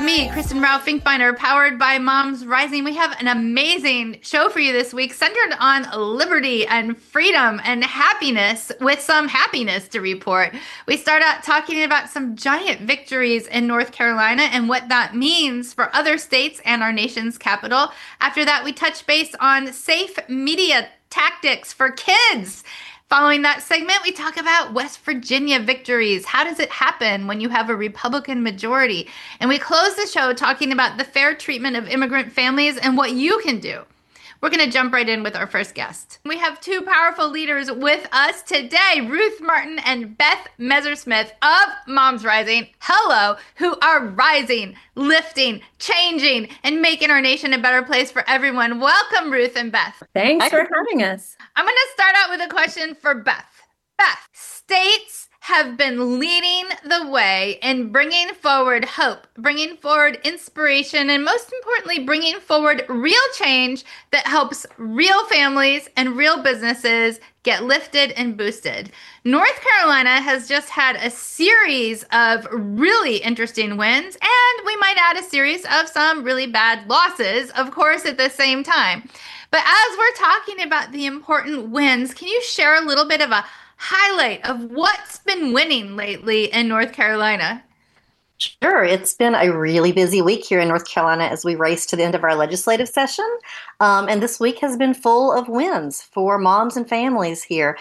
me, Kristen Rao Finkbeiner, powered by Moms Rising. We have an amazing show for you this week centered on liberty and freedom and happiness with some happiness to report. We start out talking about some giant victories in North Carolina and what that means for other states and our nation's capital. After that, we touch base on safe media tactics for kids. Following that segment, we talk about West Virginia victories. How does it happen when you have a Republican majority? And we close the show talking about the fair treatment of immigrant families and what you can do. We're going to jump right in with our first guest. We have two powerful leaders with us today, Ruth Martin and Beth Messersmith of Moms Rising. Hello, who are rising, lifting, changing, and making our nation a better place for everyone. Welcome, Ruth and Beth. Thanks for having us. I'm going to start out with a question for Beth. Beth, states have been leading the way in bringing forward hope, bringing forward inspiration, and most importantly, bringing forward real change that helps real families and real businesses get lifted and boosted. North Carolina has just had a series of really interesting wins, and we might add a series of some really bad losses, of course, at the same time. But as we're talking about the important wins, can you share a little bit of a highlight of what's been winning lately in North Carolina? Sure. It's been a really busy week here in North Carolina as we race to the end of our legislative session. And this week has been full of wins for moms and families here,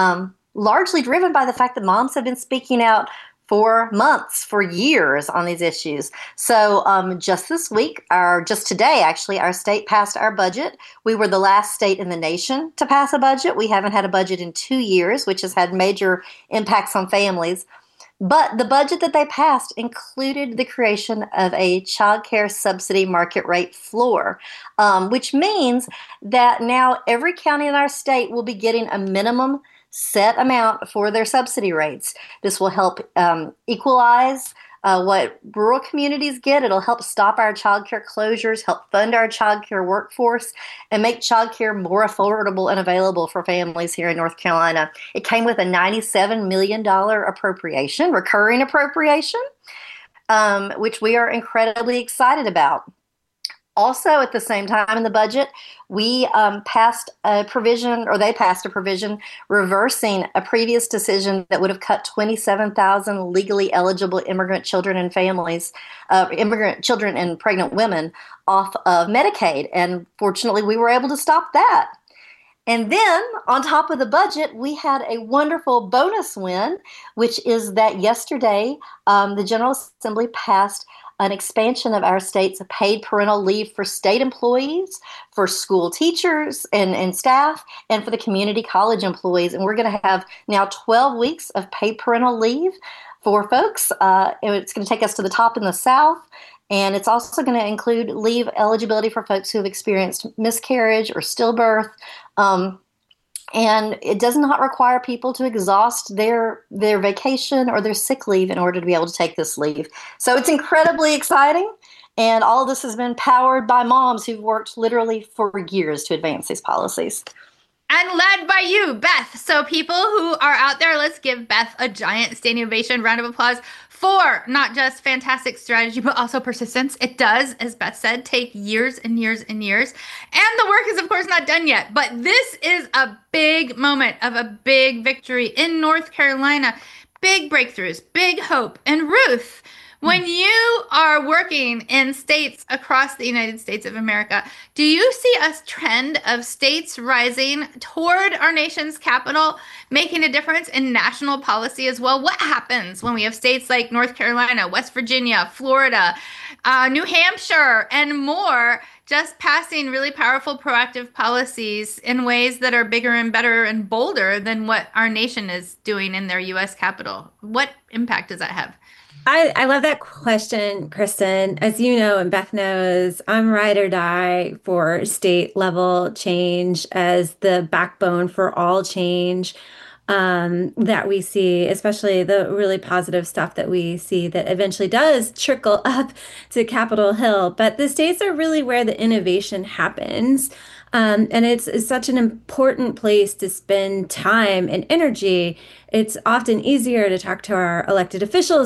largely driven by the fact that moms have been speaking out for months, for years on these issues. So just this week, just today, actually, our state passed our budget. We were the last state in the nation to pass a budget. We haven't had a budget in 2 years, which has had major impacts on families. But the budget that they passed included the creation of a child care subsidy market rate floor, which means that now every county in our state will be getting a minimum set amount for their subsidy rates. This will help equalize what rural communities get. It'll help stop our child care closures, help fund our child care workforce, and make child care more affordable and available for families here in North Carolina. It came with a $97 million appropriation, recurring appropriation, which we are incredibly excited about. Also, at the same time in the budget, we passed a provision, or they passed a provision, reversing a previous decision that would have cut 27,000 legally eligible immigrant children and families, immigrant children and pregnant women off of Medicaid. And fortunately, we were able to stop that. And then, on top of the budget, we had a wonderful bonus win, which is that yesterday, the General Assembly passed an expansion of our state's paid parental leave for state employees, for school teachers and staff, and for the community college employees. And we're going to have now 12 weeks of paid parental leave for folks. It's going to take us to the top in the South. And it's also going to include leave eligibility for folks who have experienced miscarriage or stillbirth. And it does not require people to exhaust their vacation or their sick leave in order to be able to take this leave. So it's incredibly exciting. And all of this has been powered by moms who've worked literally for years to advance these policies. And led by you, Beth. So people who are out there, let's give Beth a giant standing ovation, round of applause for not just fantastic strategy, but also persistence. It does, as Beth said, take years and years and years. And the work is, of course, not done yet. But this is a big moment of a big victory in North Carolina. Big breakthroughs, big hope. And Ruth, when you are working in states across the United States of America, do you see a trend of states rising toward our nation's capital, making a difference in national policy as well? What happens when we have states like North Carolina, West Virginia, Florida, New Hampshire, and more just passing really powerful proactive policies in ways that are bigger and better and bolder than what our nation is doing in their U.S. capital? What impact does that have? I love that question, Kristen. As you know, and Beth knows, I'm ride or die for state level change as the backbone for all change that we see, especially the really positive stuff that we see that eventually does trickle up to Capitol Hill. But the states are really where the innovation happens. And it's such an important place to spend time and energy. It's often easier to talk to our elected officials